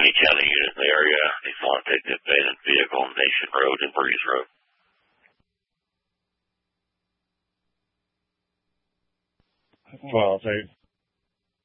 any county unit in the area needs to take the abandoned vehicle on Nation Road and Breeze Road. Well, they